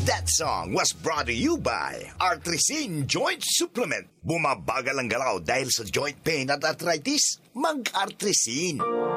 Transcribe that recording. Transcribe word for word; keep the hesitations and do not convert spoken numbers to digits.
That song was brought to you by Artrisin Joint Supplement. Bumabagal ang galaw dahil sa joint pain at arthritis. Mag-Artrisin.